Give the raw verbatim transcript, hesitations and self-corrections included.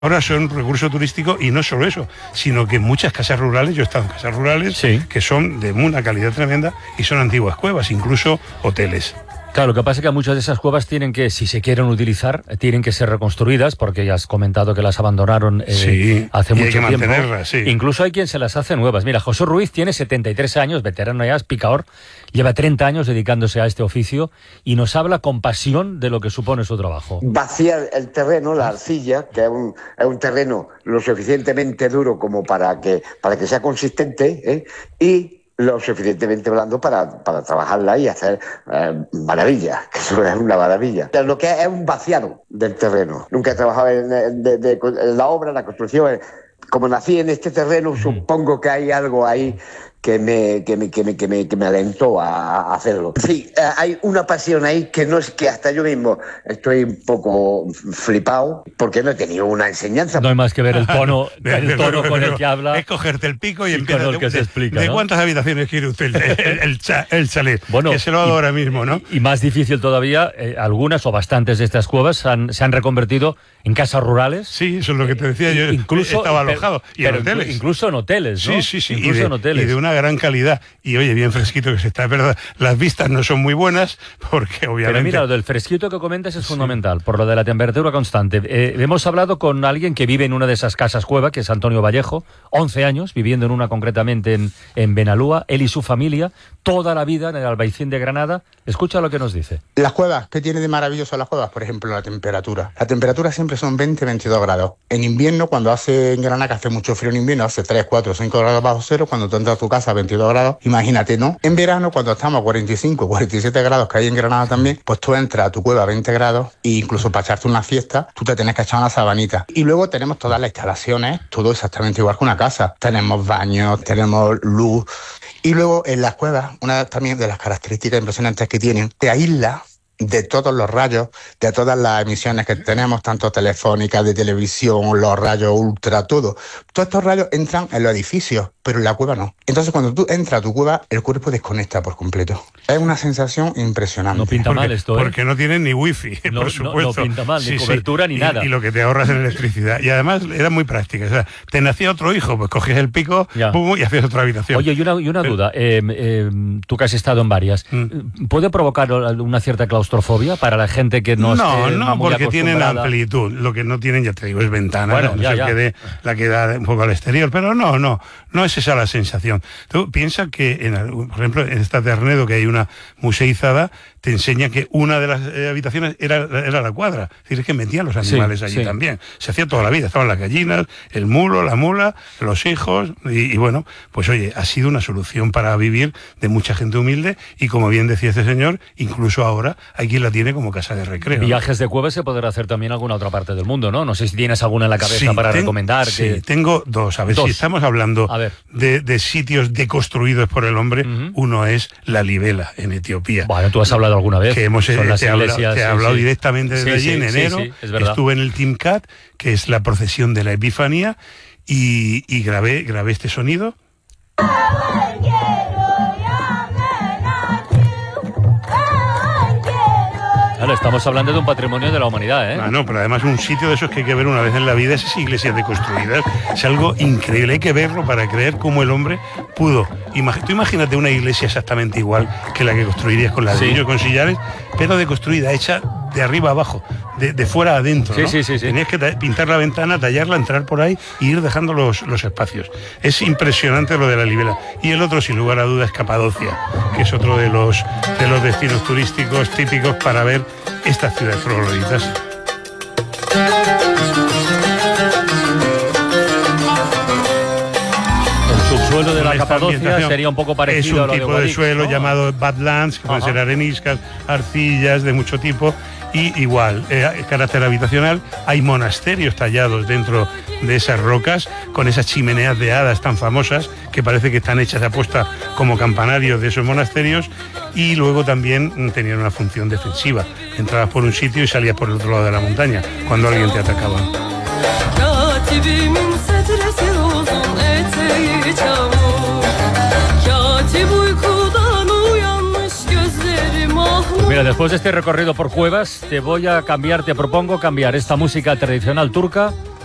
ahora son recurso turístico, y no solo eso, sino que muchas casas rurales, yo he estado en casas rurales, sí, que son de una calidad tremenda y son antiguas cuevas, incluso hoteles. Claro, lo que pasa es que muchas de esas cuevas tienen que, si se quieren utilizar, tienen que ser reconstruidas, porque ya has comentado que las abandonaron eh, sí, hace y mucho hay que tiempo. mantenerlas, sí. Incluso hay quien se las hace nuevas. Mira, José Ruiz tiene setenta y tres años, veterano ya, es picador, lleva treinta años dedicándose a este oficio y nos habla con pasión de lo que supone su trabajo. Vaciar el terreno, la arcilla, que es un, es un terreno lo suficientemente duro como para que, para que sea consistente, ¿eh? y lo suficientemente blando para, para trabajarla y hacer eh, maravillas, que eso es una maravilla. Pero lo que es, es un vaciado del terreno. Nunca he trabajado en, en, de, de, en la obra, en la construcción. Como nací en este terreno, supongo que hay algo ahí que me, que me, que me, que me, que me alentó a, a hacerlo. Sí, hay una pasión ahí que no es que hasta yo mismo estoy un poco flipado porque no he tenido una enseñanza. No hay más que ver el tono, el tono con el que habla. Es cogerte el pico y, y empieza con el que de, se explica, ¿de ¿no? cuántas habitaciones quiere usted el, el, el, cha, el chalet? Bueno, que se lo hago y, ahora mismo, ¿no? Y más difícil todavía, eh, algunas o bastantes de estas cuevas han, se han reconvertido en casas rurales. Sí, eso es lo que te decía, yo incluso, estaba alojado. Pero, y en hoteles. Incluso en hoteles, ¿no? Sí, sí, sí. Incluso y de, en hoteles. Y de una gran calidad. Y oye, bien fresquito que se está, es verdad. Las vistas no son muy buenas, porque obviamente... Pero mira, lo del fresquito que comentas es fundamental, sí, por lo de la temperatura constante. Eh, hemos hablado con alguien que vive en una de esas casas cueva, que es Antonio Vallejo, once años, viviendo en una concretamente en, en Benalúa, él y su familia, toda la vida en el Albaicín de Granada. Escucha lo que nos dice. Las cuevas, ¿qué tiene de maravilloso las cuevas? Por ejemplo, la temperatura. La temperatura siempre son veinte a veintidós grados. En invierno, cuando hace en Granada, que hace mucho frío en invierno, hace tres, cuatro, cinco grados bajo cero, cuando tú entras a tu casa a veintidós grados, imagínate, ¿no? En verano, cuando estamos a cuarenta y cinco, cuarenta y siete grados, que hay en Granada también, pues tú entras a tu cueva a veinte grados e incluso para echarte una fiesta, tú te tienes que echar una sabanita. Y luego tenemos todas las instalaciones, todo exactamente igual que una casa. Tenemos baños, tenemos luz. Y luego en las cuevas, una también de las características impresionantes que tienen, te aísla de todos los rayos, de todas las emisiones que tenemos, tanto telefónicas, de televisión, los rayos ultra, todo. Todos estos rayos entran en los edificios, pero en la cueva no. Entonces, cuando tú entras a tu cueva, el cuerpo desconecta por completo. Es una sensación impresionante. No pinta porque, mal esto, ¿eh? Porque no tienen ni wifi, no, por supuesto. No, no pinta mal, sí, ni cobertura, sí. ni y, nada. Y lo que te ahorras en electricidad. Y además era muy práctica. O sea, te nacía otro hijo, pues cogías el pico, pum, y hacías otra habitación. Oye, y una, y una pero, duda. Eh, eh, tú que has estado en varias, mm. ¿puede provocar una cierta claustrofobia para la gente que no No, esté no, muy porque tienen acostumbrada? amplitud. Lo que no tienen, ya te digo, es ventana, bueno, no ya, se ya. quede la que da un poco al exterior. Pero no, no, no es esa la sensación. Tú piensas que, en, por ejemplo, en esta Ternedo, que hay una museizada, te enseña que una de las eh, habitaciones era, era la cuadra. Es decir, es que metían los animales sí, allí sí. también. Se hacía toda la vida. Estaban las gallinas, el mulo, la mula, los hijos. Y, y bueno, pues oye, ha sido una solución para vivir de mucha gente humilde. Y como bien decía este señor, incluso ahora hay quien la tiene como casa de recreo. Viajes de cuevas se podrá hacer también en alguna otra parte del mundo, ¿no? No sé si tienes alguna en la cabeza sí, para ten, recomendar. Sí, que... tengo dos. A ver, dos. Si estamos hablando a ver. De, de sitios deconstruidos por el hombre, uh-huh. uno es La Libela, en Etiopía. Bueno, tú has hablado alguna vez. Que hemos Son las te iglesias, he hablado, te he sí, hablado sí. directamente desde sí, allí sí, en enero. Sí, sí, es verdad. Estuve en el Timcat, que es la procesión de la Epifanía, y, y grabé, grabé este sonido. Claro, estamos hablando de un patrimonio de la humanidad, ¿eh? Ah, no, pero además un sitio de esos que hay que ver una vez en la vida, esas iglesias deconstruidas, es algo increíble. Hay que verlo para creer cómo el hombre pudo. Imag- tú imagínate una iglesia exactamente igual que la que construirías con ladrillo, sí. con sillares, pero deconstruida, hecha de arriba a abajo, de, de fuera a adentro, sí, ¿no? sí, sí, sí. Tenías que ta- pintar la ventana, tallarla, entrar por ahí y ir dejando los, los espacios. Es impresionante lo de La Libela. Y el otro, sin lugar a dudas, es Capadocia, que es otro de los, de los destinos turísticos típicos para ver estas ciudades trogloditas. El subsuelo de la Capadocia sería un poco parecido a lo de Es un tipo Guadix, de suelo ¿no? llamado badlands, que pueden ser areniscas, arcillas de mucho tipo, y igual, eh, carácter habitacional. Hay monasterios tallados dentro de esas rocas, con esas chimeneas de hadas tan famosas, que parece que están hechas de aposta como campanarios de esos monasterios, y luego también tenían una función defensiva. Entrabas por un sitio y salías por el otro lado de la montaña, cuando alguien te atacaba. Mira, después de este recorrido por cuevas, te voy a cambiar, te propongo cambiar esta música tradicional turca